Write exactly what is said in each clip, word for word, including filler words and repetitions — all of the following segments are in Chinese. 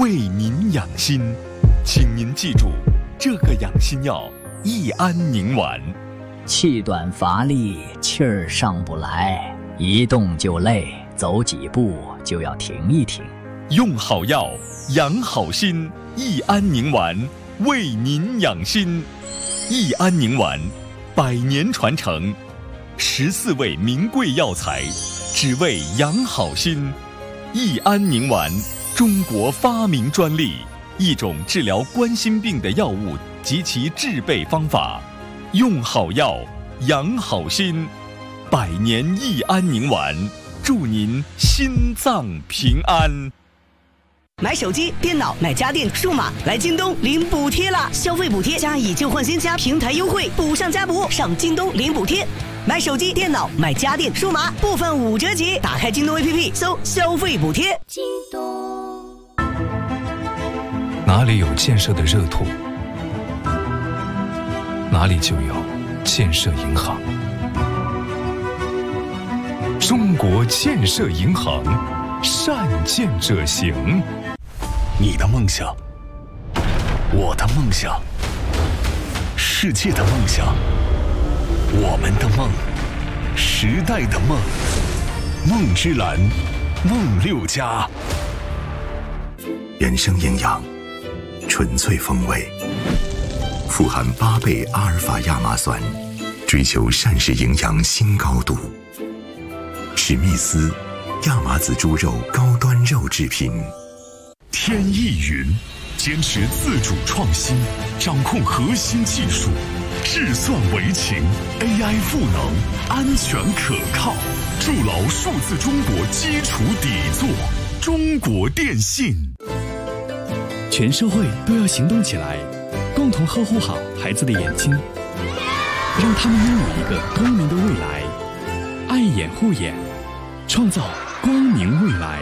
为您养心。请您记住，这个养心药益安宁丸。 气短乏力，气儿上不来，一动就累，走几步就要停一停。 用好药，养好心，益安宁丸为您养心。益安宁丸，百年传承，十四味名贵药材，只为养好心。益安宁丸，中国发明专利，一种治疗冠心病的药物及其制备方法。用好药，养好心，百年益安宁丸，祝您心脏平安。 买手机、电脑、买家电、数码，来京东领补贴啦！消费补贴加以旧换新加平台优惠，补上加补，上京东领补贴。买手机、电脑、买家电、数码，部分五折起。打开京东 A P P， 搜消费补贴。京东。 哪里有建设的热土，哪里就有建设银行。中国建设银行，善建者行。 你的梦想，我的梦想，世界的梦想，我们的梦，时代的梦。梦之蓝，梦六家。 原生营养，纯粹风味，富含八倍阿尔法亚麻酸，追求膳食营养新高度。史密斯亚麻籽猪肉高端肉制品。 天翼云坚持自主创新，掌控核心技术，智算为情 ，A I 赋能，安全可靠，筑牢数字中国基础底座。中国电信。 全社会都要行动起来，共同呵护好孩子的眼睛，让他们拥有一个光明的未来。爱眼护眼，创造光明未来。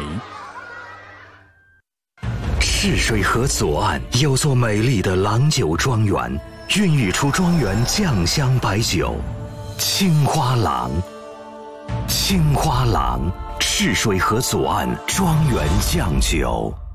赤水河左岸有座美丽的郎酒庄园，孕育出庄园酱香白酒青花郎。青花郎，赤水河左岸庄园酱酒。